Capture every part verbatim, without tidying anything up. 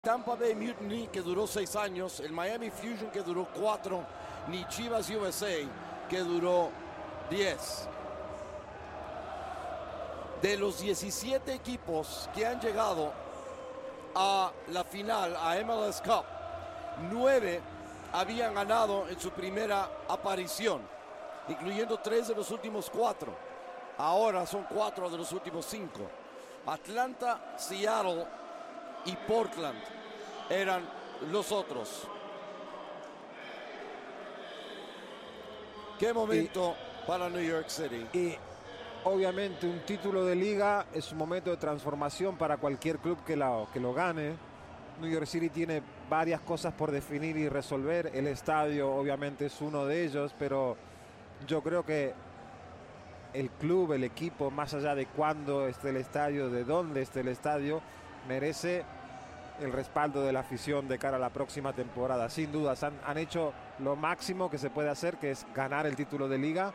Tampa Bay Mutiny, que duró seis años, el Miami Fusion, que duró cuatro, ni Chivas U S A, que duró diez. De los diecisiete equipos que han llegado a la final, a M L S Cup, nueve habían ganado en su primera aparición, incluyendo tres de los últimos cuatro. Ahora son cuatro de los últimos cinco. Atlanta, Seattle y Portland eran los otros. Qué momento y, para New York City. Y obviamente un título de liga es un momento de transformación para cualquier club que, la, que lo gane. New York City tiene varias cosas por definir y resolver. El estadio obviamente es uno de ellos, pero yo creo que el club, el equipo, más allá de cuándo esté el estadio, de dónde esté el estadio, merece el respaldo de la afición de cara a la próxima temporada. Sin dudas, han, han hecho lo máximo que se puede hacer, que es ganar el título de liga.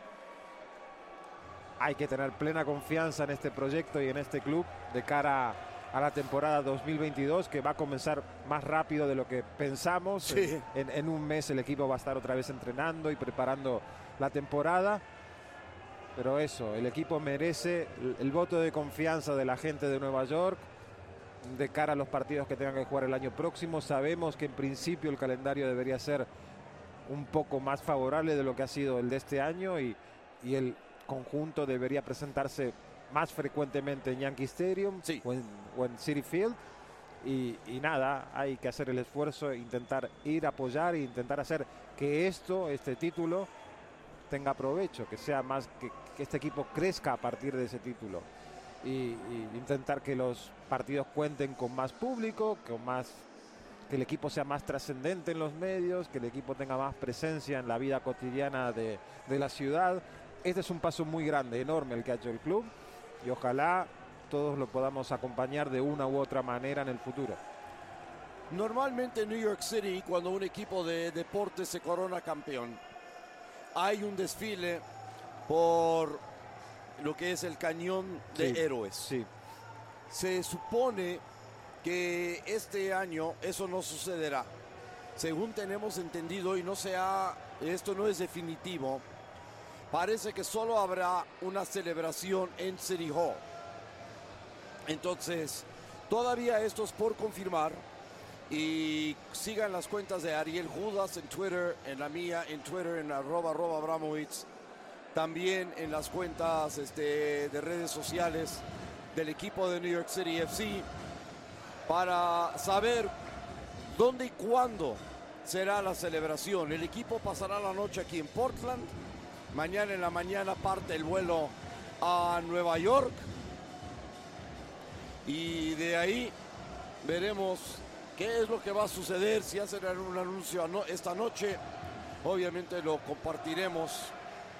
Hay que tener plena confianza en este proyecto y en este club de cara a la temporada dos mil veintidós, que va a comenzar más rápido de lo que pensamos. Sí. En, en un mes el equipo va a estar otra vez entrenando y preparando la temporada. Pero eso, el equipo merece el, el voto de confianza de la gente de Nueva York de cara a los partidos que tengan que jugar el año próximo. Sabemos que en principio el calendario debería ser un poco más favorable de lo que ha sido el de este año y, y el conjunto debería presentarse más frecuentemente en Yankee Stadium, sí, o, en, o en Citi Field. Y, y nada, hay que hacer el esfuerzo, intentar ir a apoyar e intentar hacer que esto, este título, tenga provecho, que sea más, que, que este equipo crezca a partir de ese título. Y, y intentar que los partidos cuenten con más público, con más, que el equipo sea más trascendente en los medios, que el equipo tenga más presencia en la vida cotidiana de, de la ciudad. Este es un paso muy grande, enorme el que ha hecho el club y ojalá todos lo podamos acompañar de una u otra manera en el futuro. Normalmente en New York City, cuando un equipo de deporte se corona campeón, hay un desfile por lo que es el cañón de sí, héroes. Sí. Se supone que este año eso no sucederá. Según tenemos entendido, y no se ha, esto no es definitivo, parece que solo habrá una celebración en City Hall. Entonces, todavía esto es por confirmar. Y sigan las cuentas de Ariel Judas en Twitter, en la mía en Twitter, en arroba, arroba Abramovich. También en las cuentas este, de redes sociales del equipo de New York City F C para saber dónde y cuándo será la celebración. El equipo pasará la noche aquí en Portland. Mañana en la mañana parte el vuelo a Nueva York. Y de ahí veremos qué es lo que va a suceder, si hacen un anuncio esta noche. Obviamente lo compartiremos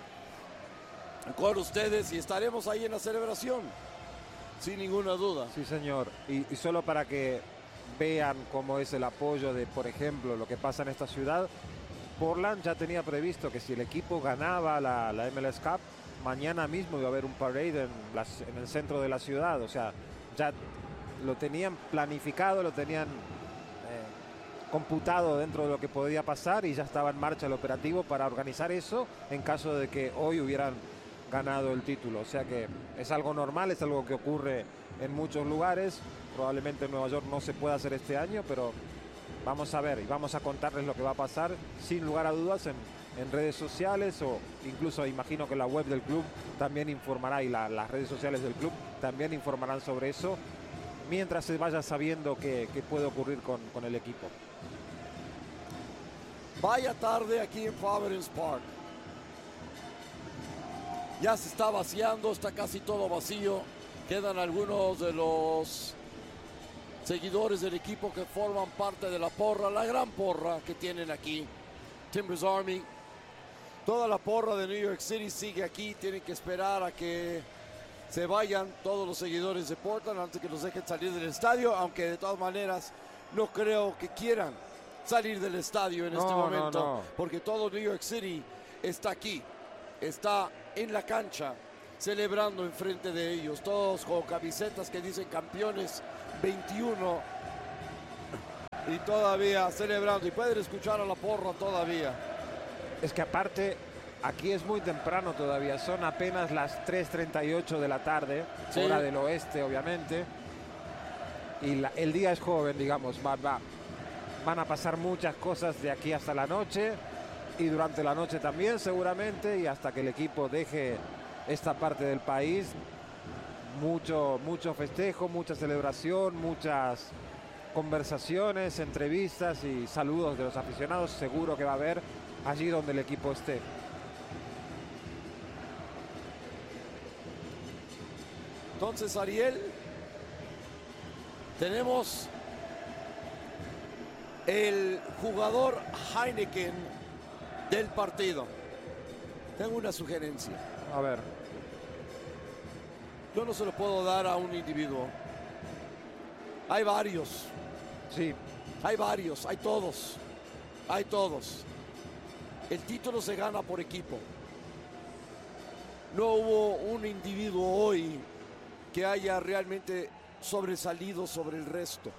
con ustedes y estaremos ahí en la celebración, sin ninguna duda. Sí, señor. Y, y solo para que vean cómo es el apoyo de, por ejemplo, lo que pasa en esta ciudad, Portland ya tenía previsto que si el equipo ganaba la, la M L S Cup, mañana mismo iba a haber un parade en, las, en el centro de la ciudad. O sea, ya lo tenían planificado, lo tenían eh, computado dentro de lo que podía pasar y ya estaba en marcha el operativo para organizar eso en caso de que hoy hubieran ganado el título. O sea que es algo normal, es algo que ocurre en muchos lugares. Probablemente en Nueva York no se pueda hacer este año, pero vamos a ver y vamos a contarles lo que va a pasar sin lugar a dudas en, en redes sociales, o incluso imagino que la web del club también informará y la, las redes sociales del club también informarán sobre eso mientras se vaya sabiendo qué, qué puede ocurrir con, con el equipo. Vaya tarde aquí en Providence Park. Ya se está vaciando, está casi todo vacío. Quedan algunos de los seguidores del equipo que forman parte de la porra, la gran porra que tienen aquí, Timbers Army. Toda la porra de New York City sigue aquí. Tienen que esperar a que se vayan todos los seguidores de Portland antes que los dejen salir del estadio, aunque de todas maneras no creo que quieran salir del estadio en no, este momento, no, no. porque todo New York City está aquí, está en la cancha celebrando enfrente de ellos, todos con camisetas que dicen campeones veintiuno y todavía celebrando. Y pueden escuchar a la porra todavía. Es que aparte, aquí es muy temprano todavía. Son apenas las tres treinta y ocho de la tarde, sí. Hora del oeste, obviamente. Y la, el día es joven, digamos. Va, va, van a pasar muchas cosas de aquí hasta la noche. Y durante la noche también, seguramente. Y hasta que el equipo deje esta parte del país. Mucho, mucho festejo, mucha celebración, muchas conversaciones, entrevistas y saludos de los aficionados. Seguro que va a haber allí donde el equipo esté. Entonces, Ariel, tenemos el jugador Heineken del partido. Tengo una sugerencia. A ver. Yo no se lo puedo dar a un individuo. Hay varios. Sí. Hay varios, hay todos. Hay todos. El título se gana por equipo. No hubo un individuo hoy que haya realmente sobresalido sobre el resto.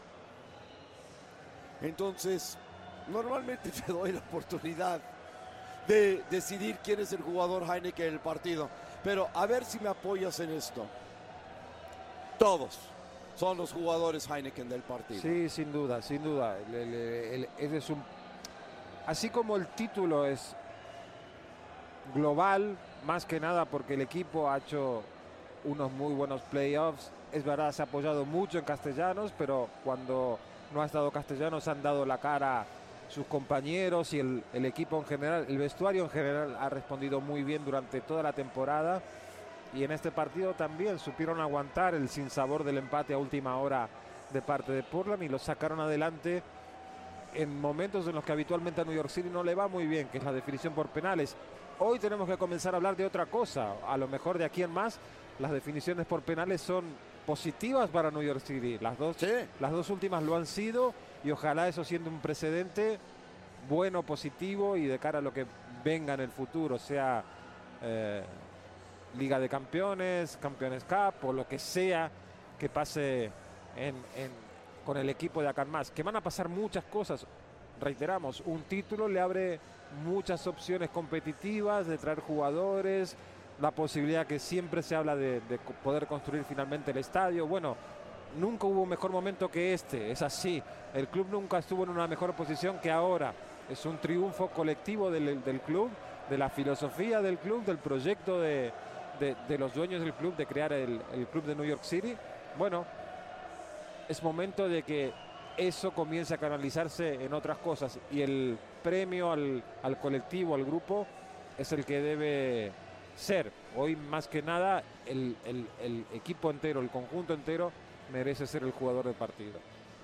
Entonces, normalmente te doy la oportunidad de decidir quién es el jugador Heineken del partido. Pero a ver si me apoyas en esto. Todos son los jugadores Heineken del partido. Sí, sin duda, sin duda. El, el, el, el, es un, así como el título es global, más que nada porque el equipo ha hecho unos muy buenos playoffs. Es verdad, se ha apoyado mucho en Castellanos, pero cuando no ha estado Castellanos han dado la cara sus compañeros y el, el equipo en general. El vestuario en general ha respondido muy bien durante toda la temporada. Y en este partido también supieron aguantar el sinsabor del empate a última hora de parte de Portland y lo sacaron adelante en momentos en los que habitualmente a New York City no le va muy bien, que es la definición por penales. Hoy tenemos que comenzar a hablar de otra cosa. A lo mejor de aquí en más, las definiciones por penales son positivas para New York City. Las dos, sí. las dos últimas lo han sido y ojalá eso siendo un precedente bueno, positivo y de cara a lo que venga en el futuro, sea... Eh, Liga de Campeones, Campeones Cup o lo que sea que pase en, en, con el equipo de acá en más. Que van a pasar muchas cosas. Reiteramos, un título le abre muchas opciones competitivas de traer jugadores, la posibilidad que siempre se habla de, de poder construir finalmente el estadio. Bueno, nunca hubo un mejor momento que este, es así. El club nunca estuvo en una mejor posición que ahora. Es un triunfo colectivo del, del club, de la filosofía del club, del proyecto de... De, de los dueños del club, de crear el, el club de New York City. Bueno, es momento de que eso comience a canalizarse en otras cosas y el premio al, al colectivo, al grupo, es el que debe ser. Hoy más que nada el, el, el equipo entero, el conjunto entero merece ser el jugador del partido.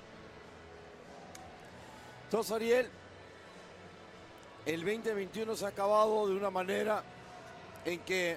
Entonces, Ariel, el veinte veintiuno se ha acabado de una manera en que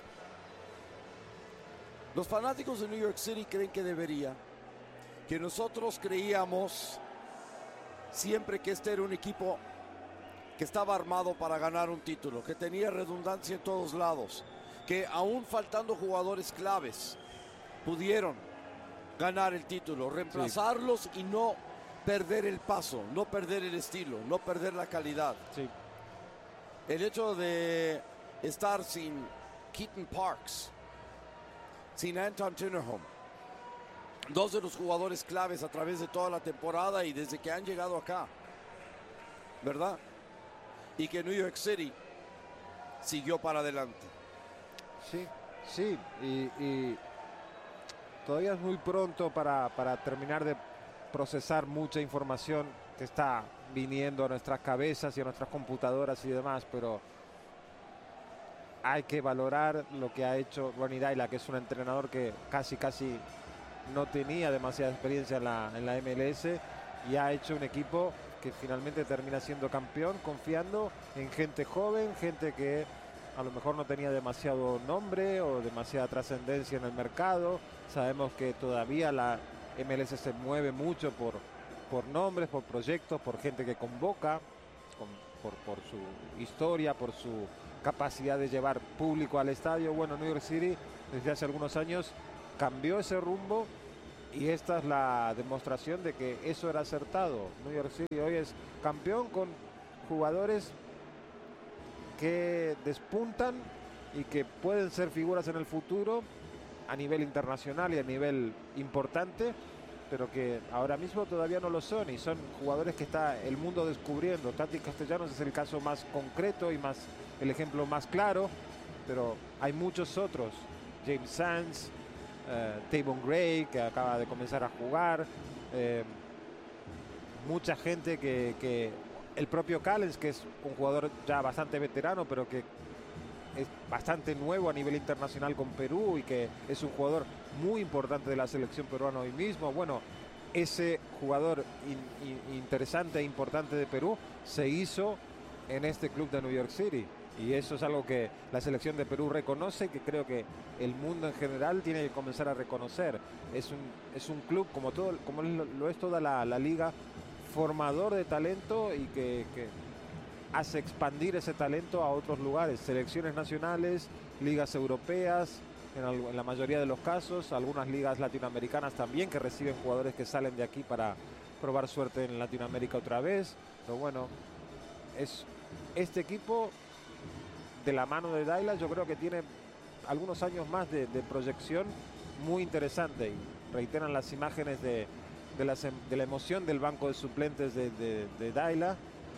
los fanáticos de New York City creen que debería, que nosotros creíamos siempre que este era un equipo que estaba armado para ganar un título, que tenía redundancia en todos lados, que aún faltando jugadores claves pudieron ganar el título, reemplazarlos sí. Y no perder el paso, no perder el estilo, no perder la calidad. Sí. El hecho de estar sin Keaton Parks, sin Anton Tinnerholm, dos de los jugadores claves a través de toda la temporada y desde que han llegado acá, ¿verdad? Y que New York City siguió para adelante. Sí, sí, y, y todavía es muy pronto para, para terminar de procesar mucha información que está viniendo a nuestras cabezas y a nuestras computadoras y demás, pero hay que valorar lo que ha hecho Ronny Deila, que es un entrenador que casi casi no tenía demasiada experiencia en la, en la M L S y ha hecho un equipo que finalmente termina siendo campeón, confiando en gente joven, gente que a lo mejor no tenía demasiado nombre o demasiada trascendencia en el mercado. Sabemos que todavía la M L S se mueve mucho por, por nombres, por proyectos, por gente que convoca, con, por, por su historia, por su capacidad de llevar público al estadio. Bueno, New York City desde hace algunos años cambió ese rumbo y esta es la demostración de que eso era acertado. New York City hoy es campeón con jugadores que despuntan y que pueden ser figuras en el futuro a nivel internacional y a nivel importante, pero que ahora mismo todavía no lo son, y son jugadores que está el mundo descubriendo. Tati Castellanos es el caso más concreto y más el ejemplo más claro, pero hay muchos otros. James Sands, eh, Tavon Gray, que acaba de comenzar a jugar, eh, mucha gente que, que el propio Callens, que es un jugador ya bastante veterano, pero que es bastante nuevo a nivel internacional con Perú y que es un jugador muy importante de la selección peruana hoy mismo. Bueno, ese jugador in, in, interesante e importante de Perú se hizo en este club de New York City, y eso es algo que la selección de Perú reconoce y que creo que el mundo en general tiene que comenzar a reconocer. Es un, es un club, como, todo, como lo, lo es toda la, la liga, formador de talento y que, que hace expandir ese talento a otros lugares, selecciones nacionales, ligas europeas, en, en la mayoría de los casos, algunas ligas latinoamericanas también, que reciben jugadores que salen de aquí para probar suerte en Latinoamérica otra vez. Pero bueno, es este equipo, de la mano de Daila, yo creo que tiene algunos años más de, de proyección muy interesante, y reiteran las imágenes de, de, la, de la emoción del banco de suplentes de, de, de Daila.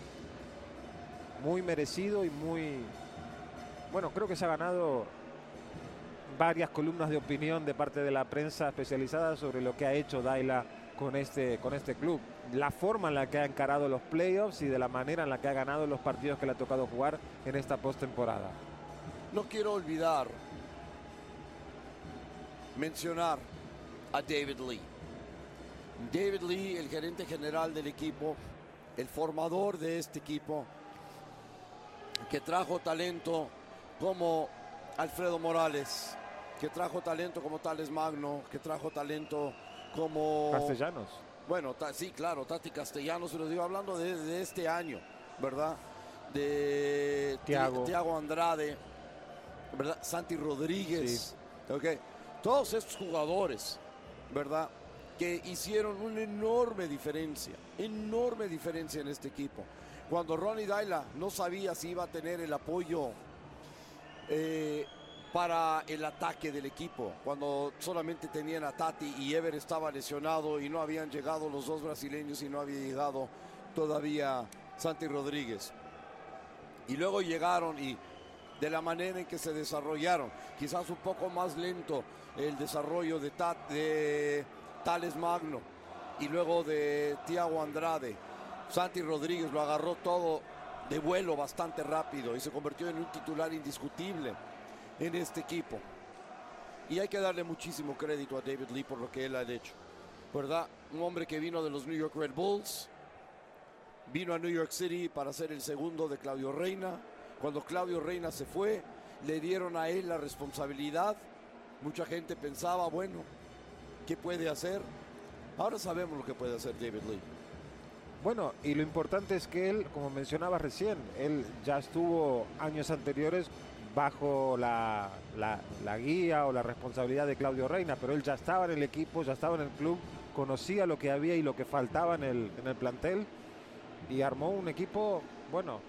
Muy merecido y muy, bueno, creo que se ha ganado varias columnas de opinión de parte de la prensa especializada sobre lo que ha hecho Daila con este, con este club, la forma en la que ha encarado los playoffs y de la manera en la que ha ganado los partidos que le ha tocado jugar en esta postemporada. No quiero olvidar mencionar a David Lee. David Lee, el gerente general del equipo, el formador de este equipo, que trajo talento como Alfredo Morales, que trajo talento como Tales Magno, que trajo talento como Castellanos. Bueno, ta, sí, claro, Tati Castellanos, se lo digo hablando de, de este año, ¿verdad? De Thiago, Thiago Andrade, ¿verdad? Santi Rodríguez, sí. Okay. Todos estos jugadores, ¿verdad? Que hicieron una enorme diferencia, enorme diferencia en este equipo. Cuando Ronny Deila no sabía si iba a tener el apoyo eh, para el ataque del equipo, cuando solamente tenían a Tati y Ever estaba lesionado y no habían llegado los dos brasileños y no había llegado todavía Santi Rodríguez. Y luego llegaron, y de la manera en que se desarrollaron, quizás un poco más lento el desarrollo de, Tat, de Tales Magno y luego de Thiago Andrade. Santi Rodríguez lo agarró todo de vuelo bastante rápido y se convirtió en un titular indiscutible en este equipo. Y hay que darle muchísimo crédito a David Lee por lo que él ha hecho, ¿verdad? Un hombre que vino de los New York Red Bulls, vino a New York City para ser el segundo de Claudio Reyna. Cuando Claudio Reyna se fue, le dieron a él la responsabilidad. Mucha gente pensaba, bueno, ¿qué puede hacer? Ahora sabemos lo que puede hacer David Lee. Bueno, y lo importante es que él, como mencionaba recién, él ya estuvo años anteriores bajo la, la, la guía o la responsabilidad de Claudio Reyna, pero él ya estaba en el equipo, ya estaba en el club, conocía lo que había y lo que faltaba en el, en el plantel, y armó un equipo, bueno,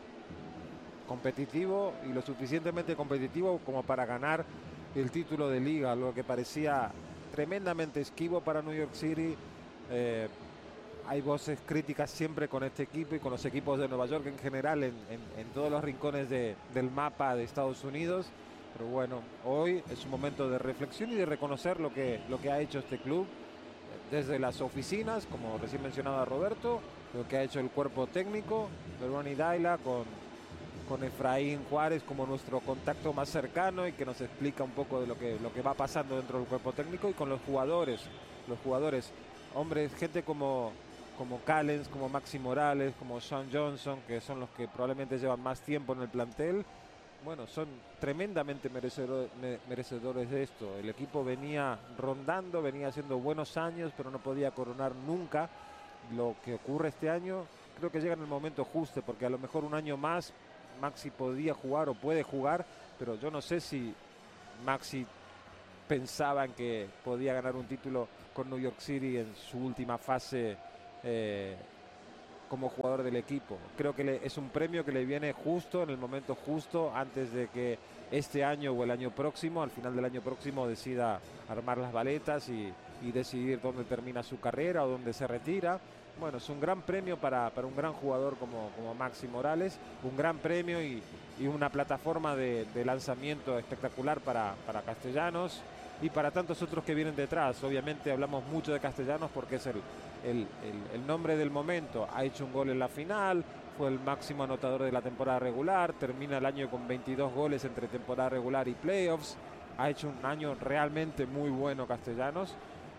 competitivo, y lo suficientemente competitivo como para ganar el título de liga, lo que parecía tremendamente esquivo para New York City. Eh, hay voces críticas siempre con este equipo y con los equipos de Nueva York en general, en, en, en todos los rincones de, del mapa de Estados Unidos. Pero bueno, hoy es un momento de reflexión y de reconocer lo que, lo que ha hecho este club desde las oficinas, como recién mencionaba Roberto, lo que ha hecho el cuerpo técnico de Ronny Deila con, con Efraín Juárez como nuestro contacto más cercano y que nos explica un poco de lo que, lo que va pasando dentro del cuerpo técnico, y con los jugadores, los jugadores, hombres, gente como... como Callens, como Maxi Morales, como Sean Johnson, que son los que probablemente llevan más tiempo en el plantel. Bueno, son tremendamente merecedor, merecedores de esto. El equipo venía rondando, venía haciendo buenos años, pero no podía coronar nunca. Lo que ocurre este año, creo que llega en el momento justo, porque a lo mejor un año más Maxi podía jugar o puede jugar, pero yo no sé si Maxi pensaban que podía ganar un título con New York City en su última fase eh, como jugador del equipo. Creo que le, es un premio que le viene justo, en el momento justo, antes de que este año o el año próximo, al final del año próximo, decida armar las baletas y, y decidir dónde termina su carrera o dónde se retira. Bueno, es un gran premio para, para un gran jugador como, como Maxi Morales, un gran premio y, y una plataforma de, de lanzamiento espectacular para, para Castellanos y para tantos otros que vienen detrás. Obviamente hablamos mucho de Castellanos porque es el, el, el, el nombre del momento. Ha hecho un gol en la final, fue el máximo anotador de la temporada regular, termina el año con veintidós goles entre temporada regular y playoffs. Ha hecho un año realmente muy bueno Castellanos.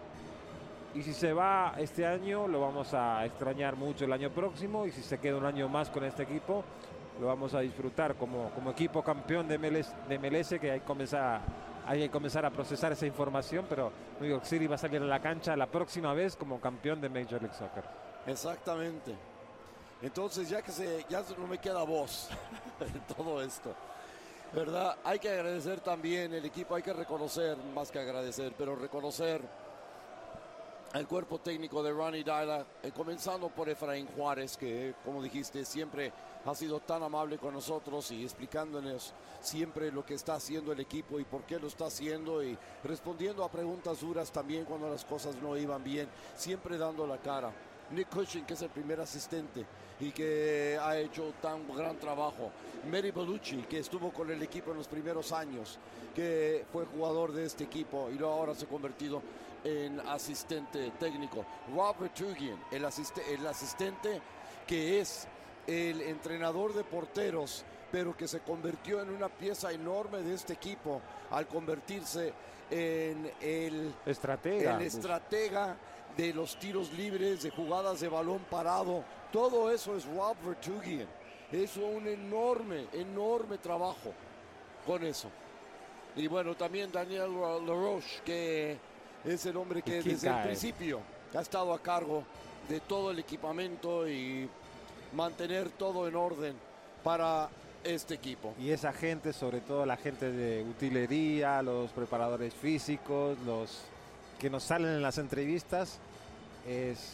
Y si se va este año, lo vamos a extrañar mucho el año próximo. Y si se queda un año más con este equipo, lo vamos a disfrutar como, como equipo campeón de M L S, de M L S, que hay que, comenzar, hay que comenzar a procesar esa información. Pero New York City va a salir a la cancha la próxima vez como campeón de Major League Soccer. Exactamente. Entonces, ya que se, ya no me queda voz en todo esto, ¿verdad? Hay que agradecer también el equipo, hay que reconocer, más que agradecer, pero reconocer al cuerpo técnico de Ronnie Deila, eh, comenzando por Efraín Juárez, que como dijiste siempre ha sido tan amable con nosotros y explicándonos siempre lo que está haciendo el equipo y por qué lo está haciendo y respondiendo a preguntas duras también cuando las cosas no iban bien, siempre dando la cara. Nick Cushing, que es el primer asistente y que ha hecho tan gran trabajo. Mary Bellucci, que estuvo con el equipo en los primeros años, que fue jugador de este equipo y luego ahora se ha convertido en asistente técnico. Robert Tugian, el, asiste, el asistente que es el entrenador de porteros, pero que se convirtió en una pieza enorme de este equipo al convertirse en el estratega, el estratega de los tiros libres, de jugadas de balón parado. Todo eso es Robert Tugian. Es un enorme, enorme trabajo con eso. Y bueno, también Daniel LaRoche, que es el hombre que desde el principio ha estado a cargo de todo el equipamiento y mantener todo en orden para este equipo. Y esa gente, sobre todo la gente de utilería, los preparadores físicos, los que nos salen en las entrevistas, es,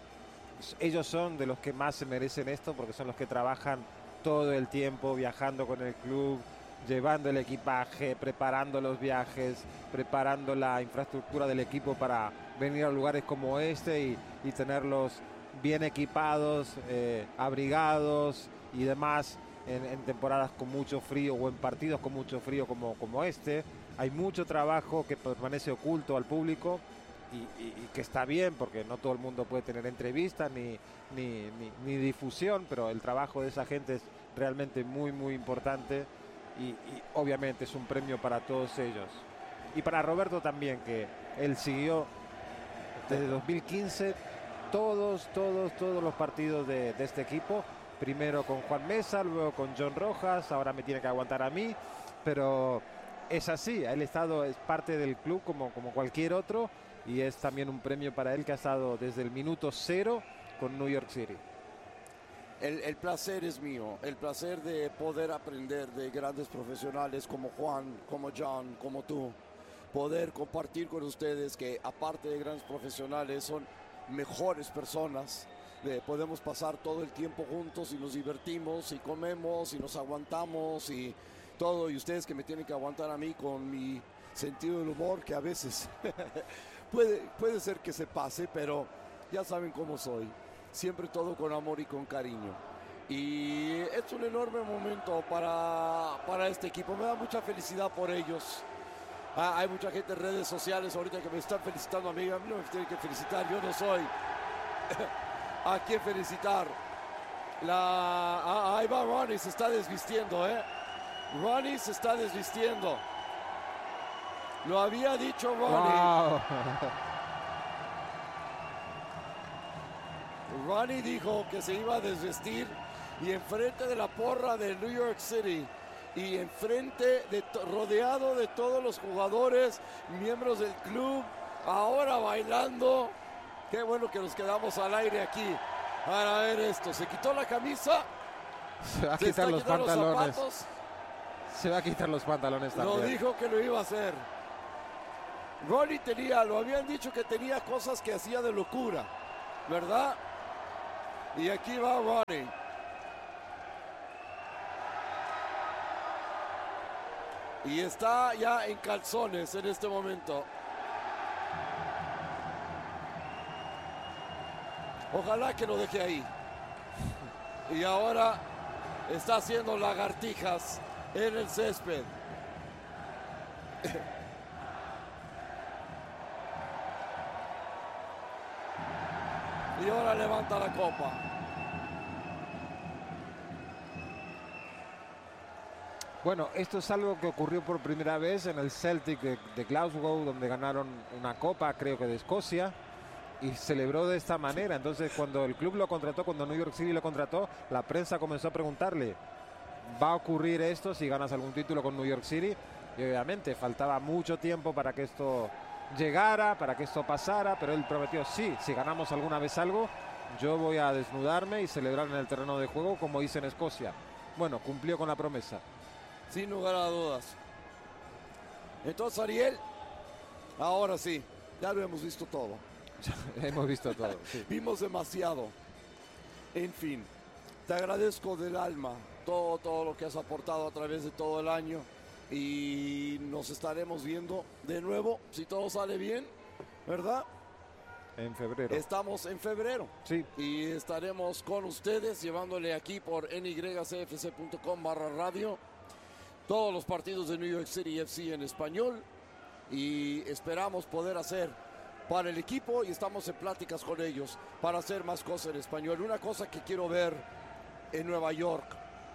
ellos son de los que más se merecen esto porque son los que trabajan todo el tiempo viajando con el club, llevando el equipaje, preparando los viajes, preparando la infraestructura del equipo para venir a lugares como este y, y tenerlos bien equipados, eh, abrigados y demás en, en temporadas con mucho frío o en partidos con mucho frío como, como este. Hay mucho trabajo que permanece oculto al público y, y, y que está bien porque no todo el mundo puede tener entrevistas ni, ni, ni, ni difusión, pero el trabajo de esa gente es realmente muy muy importante y, y obviamente es un premio para todos ellos. Y para Roberto también, que él siguió desde dos mil quince todos, todos, todos los partidos de, de este equipo. Primero con Juan Mesa, luego con John Rojas, ahora me tiene que aguantar a mí, pero es así, el estado es parte del club como, como cualquier otro y es también un premio para él que ha estado desde el minuto cero con New York City. El, el placer es mío, el placer de poder aprender de grandes profesionales como Juan, como John, como tú, poder compartir con ustedes que aparte de grandes profesionales son mejores personas. Eh, podemos pasar todo el tiempo juntos y nos divertimos y comemos y nos aguantamos y todo, y ustedes que me tienen que aguantar a mí con mi sentido del humor que a veces puede, puede ser que se pase, pero ya saben cómo soy, siempre todo con amor y con cariño y es un enorme momento para, para este equipo. Me da mucha felicidad por ellos. Ah, hay mucha gente en redes sociales ahorita que me están felicitando a mí, a mí no me tienen que felicitar, yo no soy a quien felicitar. La, ah, ahí va Ronnie, se está desvistiendo, ¿eh? Ronnie se está desvistiendo. Lo había dicho Ronnie. Wow. Ronnie dijo que se iba a desvestir y enfrente de la porra de New York City y enfrente, de rodeado de todos los jugadores, miembros del club, ahora bailando. Qué bueno que nos quedamos al aire aquí para ver esto. Se quitó la camisa. Se va a quitar los pantalones. Se va a quitar los pantalones también. Lo dijo que lo iba a hacer. Ronnie tenía, lo habían dicho que tenía cosas que hacía de locura, ¿verdad? Y aquí va Ronnie. Y está ya en calzones en este momento. Ojalá que lo deje ahí. Y ahora está haciendo lagartijas en el césped. Y ahora levanta la copa. Bueno, esto es algo que ocurrió por primera vez en el Celtic de, de Glasgow, donde ganaron una copa, creo que de Escocia, y celebró de esta manera. Entonces, cuando el club lo contrató, cuando New York City lo contrató, la prensa comenzó a preguntarle, ¿va a ocurrir esto si ganas algún título con New York City? Y obviamente faltaba mucho tiempo para que esto llegara, para que esto pasara, pero él prometió, sí, si ganamos alguna vez algo, yo voy a desnudarme y celebrar en el terreno de juego como hice en Escocia. Bueno, cumplió con la promesa. Sin lugar a dudas. Entonces, Ariel, ahora sí, ya lo hemos visto todo. Hemos visto todo. Sí. Vimos demasiado. En fin, te agradezco del alma todo, todo lo que has aportado a través de todo el año. Y nos estaremos viendo de nuevo, si todo sale bien, ¿verdad? En febrero. Estamos en febrero. Sí. Y estaremos con ustedes llevándole aquí por N Y C F C punto com barra radio todos los partidos de New York City F C en español. Y esperamos poder hacer para el equipo, y estamos en pláticas con ellos para hacer más cosas en español. Una cosa que quiero ver en Nueva York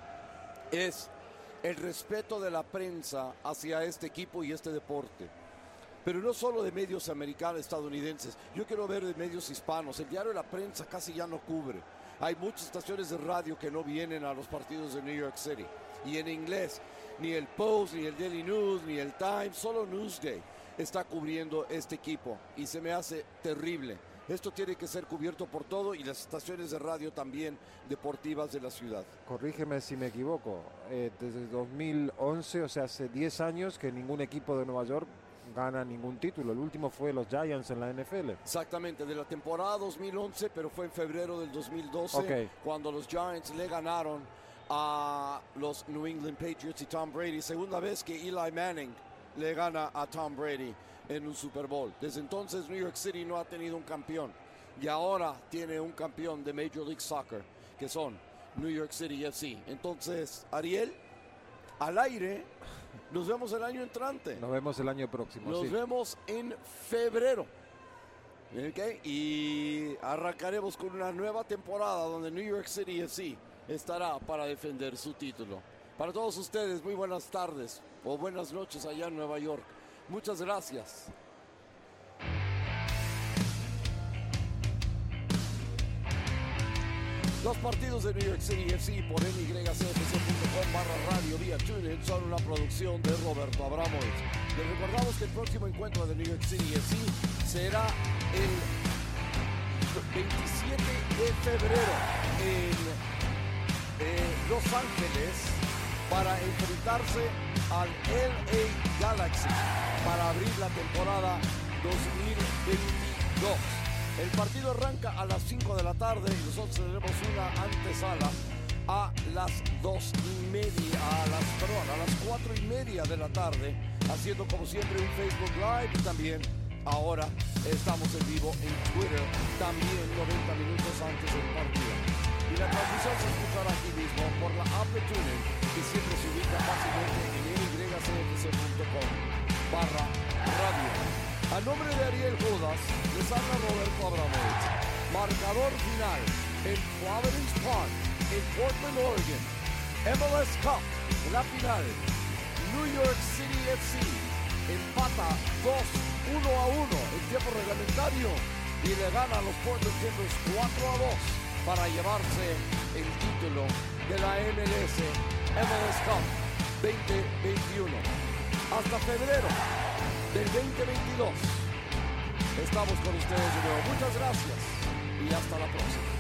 es el respeto de la prensa hacia este equipo y este deporte. Pero no solo de medios americanos, estadounidenses. Yo quiero ver de medios hispanos. El diario de la prensa casi ya no cubre. Hay muchas estaciones de radio que no vienen a los partidos de New York City. Y en inglés, ni el Post, ni el Daily News, ni el Times, solo Newsday está cubriendo este equipo. Y se me hace terrible. Esto tiene que ser cubierto por todo, y las estaciones de radio también deportivas de la ciudad. Corrígeme si me equivoco. Eh, desde dos mil once, o sea, hace diez años que ningún equipo de Nueva York gana ningún título. El último fue los Giants en la N F L. Exactamente, de la temporada dos mil once, pero fue en febrero del dos mil doce, okay, cuando los Giants le ganaron a los New England Patriots y Tom Brady. Segunda vez que Eli Manning le gana a Tom Brady en un Super Bowl. Desde entonces New York City no ha tenido un campeón, y ahora tiene un campeón de Major League Soccer, que son New York City F C. Entonces, Ariel, al aire, nos vemos el año entrante. Nos vemos el año próximo. Nos sí. vemos en febrero. Okay. Y arrancaremos con una nueva temporada donde New York City F C estará para defender su título. Para todos ustedes, muy buenas tardes o buenas noches allá en Nueva York. Muchas gracias. Los partidos de New York City F C por N Y C F C punto com barra radio vía TuneIn son una producción de Roberto Abramovich. Les recordamos que el próximo encuentro de New York City F C será el veintisiete de febrero en eh, Los Ángeles, para enfrentarse al L A Galaxy para abrir la temporada dos mil veintidós. El partido arranca a las cinco de la tarde y nosotros tendremos una antesala a las dos y media, a las, perdón, a las cuatro y media de la tarde, haciendo como siempre un Facebook Live, y también ahora estamos en vivo en Twitter, también noventa minutos antes del partido. Y la transmisión se escuchará aquí mismo por la app de TuneIn, que siempre se ubica fácilmente en N Y C F C punto com barra radio. A nombre de Ariel Judas, les habla Roberto Abramovich. Marcador final en Providence Park, en Portland, Oregon. M L S Cup, la final. New York City F C empata dos uno a uno en tiempo reglamentario y le gana a los Portland Timbers cuatro a dos para llevarse el título de la M L S M L S Cup veinte veintiuno. Hasta febrero del veinte veintidós estamos con ustedes de nuevo. Muchas gracias y hasta la próxima.